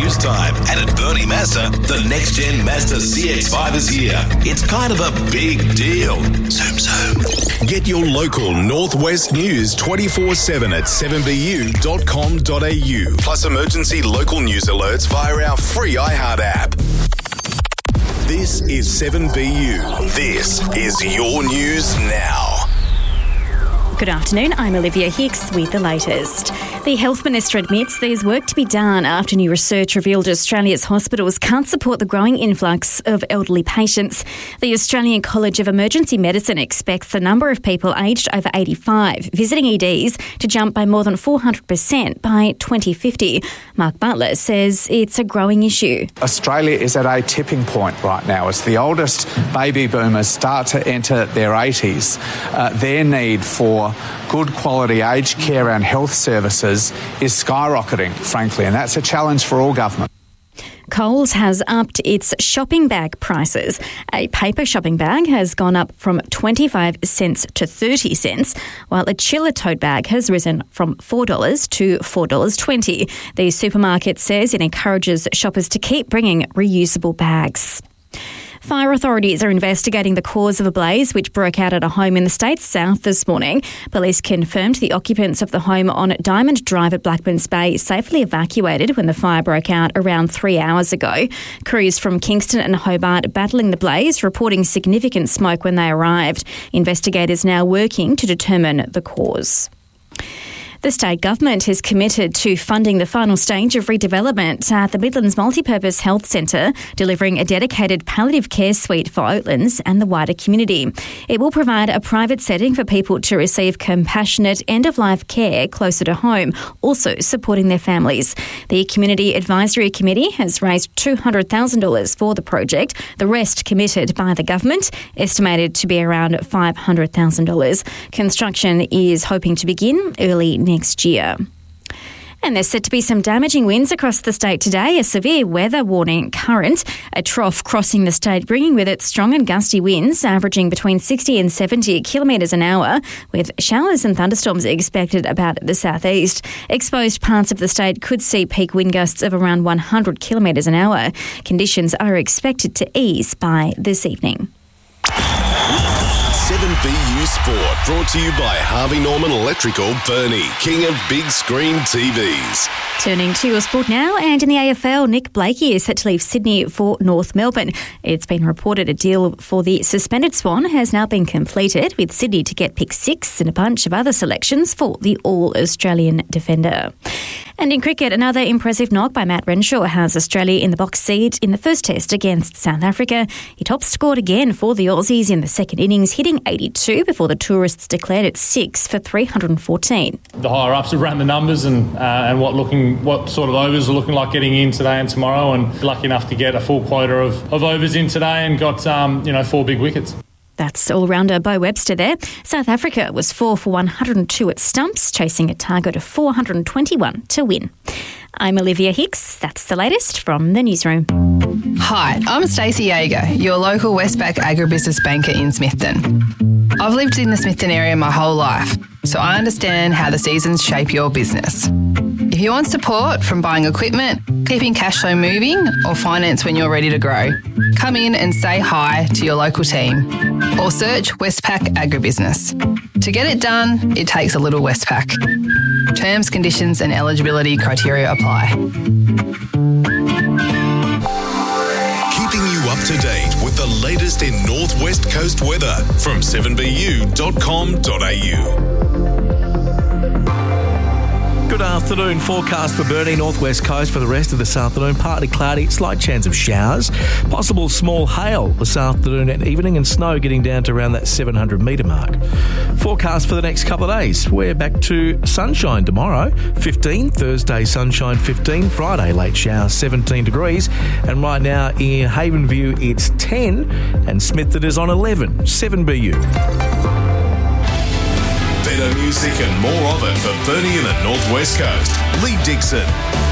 news time. And at Bernie Mazda, the next-gen Mazda CX-5 is here. It's kind of a big deal. Zoom, zoom. Get your local Northwest news 24/7 at 7bu.com.au. Plus emergency local news alerts via our free iHeart app. This is 7BU. This is your news now. Good afternoon, I'm Olivia Hicks with the latest. The Health Minister admits there's work to be done after new research revealed Australia's hospitals can't support the growing influx of elderly patients. The Australian College of Emergency Medicine expects the number of people aged over 85 visiting EDs to jump by more than 400% by 2050. Mark Butler says it's a growing issue. Australia is at a tipping point right now as the oldest baby boomers start to enter their 80s. Their need for good quality aged care and health services is skyrocketing, frankly, and that's a challenge for all government. Coles has upped its shopping bag prices. A paper shopping bag has gone up from 25 cents to 30 cents, while a chiller tote bag has risen from $4 to $4.20. The supermarket says it encourages shoppers to keep bringing reusable bags. Fire authorities are investigating the cause of a blaze which broke out at a home in the state's south this morning. Police confirmed the occupants of the home on Diamond Drive at Blackburns Bay safely evacuated when the fire broke out around 3 hours ago. Crews from Kingston and Hobart battling the blaze, reporting significant smoke when they arrived. Investigators now working to determine the cause. The state government is committed to funding the final stage of redevelopment at the Midlands Multipurpose Health Centre, delivering a dedicated palliative care suite for Oatlands and the wider community. It will provide a private setting for people to receive compassionate end-of-life care closer to home, also supporting their families. The Community Advisory Committee has raised $200,000 for the project, the rest committed by the government, estimated to be around $500,000. Construction is hoping to begin early next year. And there's set to be some damaging winds across the state today. A severe weather warning current, a trough crossing the state, bringing with it strong and gusty winds averaging between 60 and 70 kilometres an hour, with showers and thunderstorms expected about the southeast. Exposed parts of the state could see peak wind gusts of around 100 kilometres an hour. Conditions are expected to ease by this evening. 7BU Sport, brought to you by Harvey Norman Electrical, Burnie, king of big screen TVs. Turning to your sport now, and in the AFL, Nick Blakey is set to leave Sydney for North Melbourne. It's been reported a deal for the suspended Swan has now been completed, with Sydney to get pick 6 and a bunch of other selections for the All-Australian defender. And in cricket, another impressive knock by Matt Renshaw has Australia in the box seat in the first test against South Africa. He top scored again for the Aussies in the second innings, hitting 82 before the tourists declared it 6 for 314. The higher ups have ran the numbers and what sort of overs are looking like getting in today and tomorrow, and lucky enough to get a full quota of overs in today and got 4 big wickets. That's all-rounder Bo Webster there. South Africa was 4 for 102 at stumps, chasing a target of 421 to win. I'm Olivia Hicks. That's the latest from the newsroom. Hi, I'm Stacey Yeager, your local Westpac agribusiness banker in Smithton. I've lived in the Smithton area my whole life, so I understand how the seasons shape your business. If you want support from buying equipment, keeping cash flow moving, or finance when you're ready to grow, come in and say hi to your local team, or search Westpac Agribusiness. To get it done, it takes a little Westpac. Terms, conditions and eligibility criteria apply. Keeping you up to date with the latest in Northwest Coast weather from 7bu.com.au. Good afternoon. Forecast for Burnie, Northwest Coast for the rest of this afternoon. Partly cloudy, slight chance of showers. Possible small hail this afternoon and evening, and snow getting down to around that 700 metre mark. Forecast for the next couple of days. We're back to sunshine tomorrow, 15. Thursday, sunshine, 15. Friday, late showers, 17 degrees. And right now in Havenview, it's 10. And Smithton is on 11. 7BU. Better music and more of it for Burnie and the Northwest Coast. Lee Dixon.